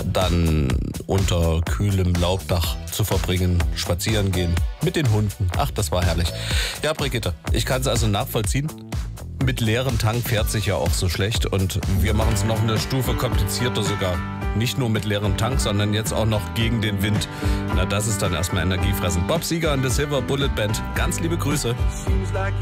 dann unter kühlem Laubdach zu verbringen, spazieren gehen mit den Hunden. Ach, das war herrlich. Ja, Brigitte, ich kann es also nachvollziehen. Mit leerem Tank fährt sich ja auch so schlecht und wir machen es noch eine Stufe komplizierter sogar. Nicht nur mit leerem Tank, sondern jetzt auch noch gegen den Wind. Na, das ist dann erstmal energiefressend. Bob Seger und The Silver Bullet Band. Ganz liebe Grüße.